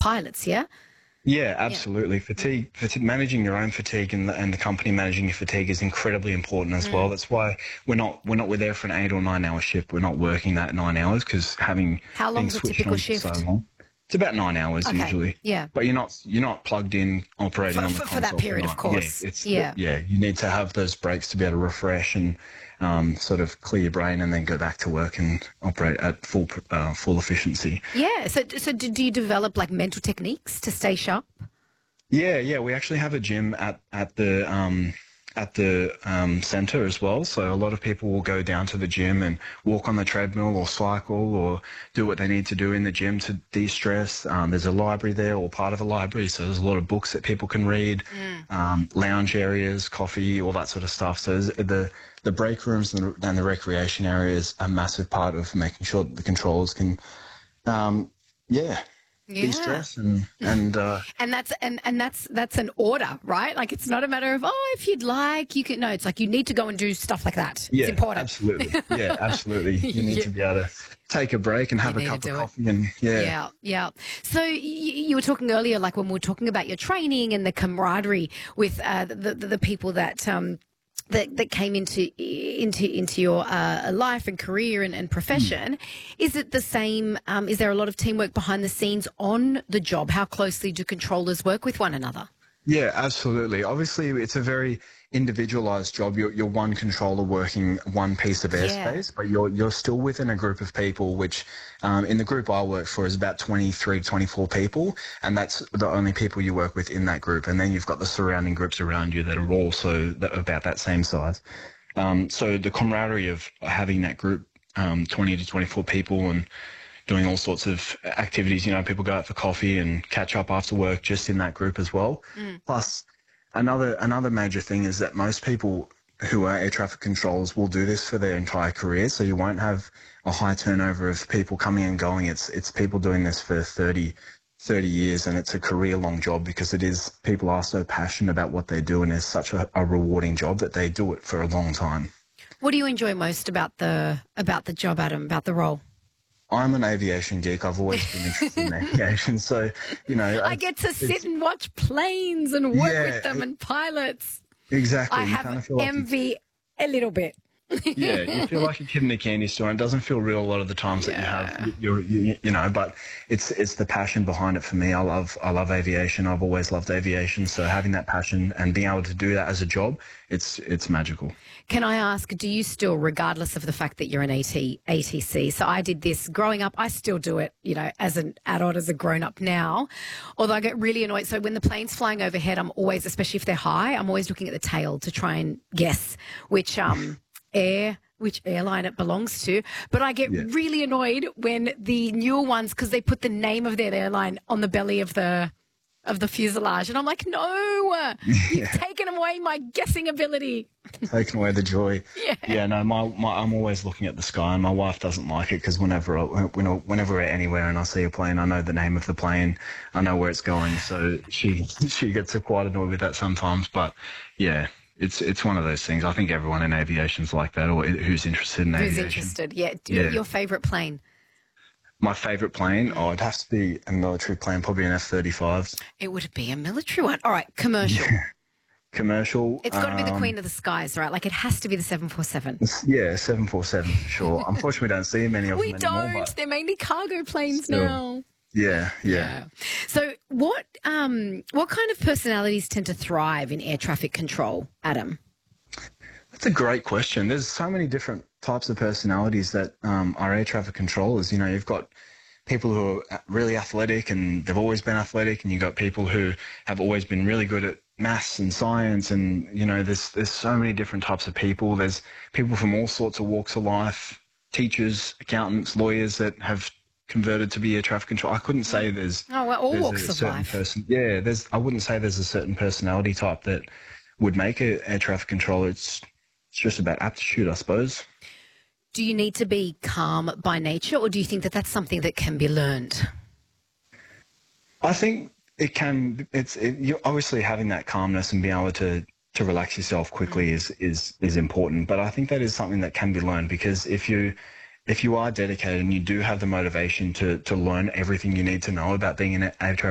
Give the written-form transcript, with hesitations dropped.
pilots, yeah? Yeah, Yeah. absolutely. Fatigue, managing your own fatigue and the company managing your fatigue is incredibly important as well. That's why we're there for an 8 or 9 hour shift. We're not working that 9 hours because How being long's a switched typical on for so shift? long. It's about 9 hours Okay, usually. yeah. But you're not plugged in operating on the For that console for period, of nine. Yeah, course. Yeah. you need to have those breaks to be able to refresh and sort of clear your brain and then go back to work and operate at full efficiency. Yeah. So do you develop like mental techniques to stay sharp? Yeah. We actually have a gym at the center as well. So a lot of people will go down to the gym and walk on the treadmill or cycle or do what they need to do in the gym to de-stress. There's a library there or part of a library. So there's a lot of books that people can read, lounge areas, coffee, all that sort of stuff. So the break rooms and the recreation areas are a massive part of making sure that the controllers can, de-stress and And that's an order, right? Like it's not a matter of, oh, if you'd like, you can. No, it's like you need to go and do stuff like that. yeah, It's important. absolutely. Yeah, absolutely. You need Yeah. to be able to take a break and have a need to cup of do it. coffee and Yeah. So you were talking earlier, like when we were talking about your training and the camaraderie with the people that that came into your life and career and profession. Is it the same? Is there a lot of teamwork behind the scenes on the job? How closely do controllers work with one another? Yeah, absolutely. Obviously, it's a very individualized job. You're one controller working one piece of airspace, but you're still within a group of people, which in the group I work for is about 23, 24 people, and that's the only people you work with in that group. And then you've got the surrounding groups around you that are also about that same size. So the camaraderie of having that group, 20 to 24 people and doing all sorts of activities. You know, people go out for coffee and catch up after work just in that group as well. Plus, another major thing is that most people who are air traffic controllers will do this for their entire career. So you won't have a high turnover of people coming and going. It's people doing this for 30 years, and it's a career-long job because people are so passionate about what they do, and it's such a rewarding job that they do it for a long time. What do you enjoy most about the job, Adam, about the role? I'm an aviation geek. I've always been interested in aviation. So, you know. I get to sit and watch planes and work with them and pilots. Exactly. I have envy a little bit. Yeah, you feel like a kid in a candy store, and it doesn't feel real a lot of the times that you have, but it's the passion behind it for me. I love aviation. I've always loved aviation. So having that passion and being able to do that as a job, it's magical. Can I ask, do you still, regardless of the fact that you're an ATC, so I did this growing up, I still do it, you know, as an adult, as a grown-up now, although I get really annoyed. So when the plane's flying overhead, I'm always, especially if they're high, I'm always looking at the tail to try and guess which airline it belongs to. But I get really annoyed when the newer ones, because they put the name of their airline on the belly of the fuselage, and I'm like, no, you've taken away my guessing ability. Taken away the joy. Yeah. No, I'm always looking at the sky, and my wife doesn't like it because whenever we're anywhere and I see a plane, I know the name of the plane, I know where it's going. So she gets quite annoyed with that sometimes. But yeah, it's one of those things. I think everyone in aviation's like that, or who's interested in aviation. Who's interested? Yeah. Your favourite plane? My favourite plane? Oh, it'd have to be a military plane, probably an F-35. It would be a military one. All right, commercial. Commercial. It's got to be the queen of the skies, right? Like it has to be the 747. Yeah, 747 for sure. Unfortunately, we don't see many of them anymore. We don't. They're mainly cargo planes now. Yeah. So what kind of personalities tend to thrive in air traffic control, Adam? That's a great question. There's so many different types of personalities that are air traffic controllers. You know, you've got people who are really athletic and they've always been athletic, and you've got people who have always been really good at maths and science, and, you know, there's so many different types of people. There's people from all sorts of walks of life, teachers, accountants, lawyers that have converted to be air traffic control. I couldn't say there's all walks of life. I wouldn't say there's a certain personality type that would make an air traffic controller. It's just about aptitude, I suppose. Do you need to be calm by nature, or do you think that that's something that can be learned? I think it can. You're obviously having that calmness and being able to relax yourself quickly is important. But I think that is something that can be learned, because if you are dedicated and you do have the motivation to learn everything you need to know about being an air traffic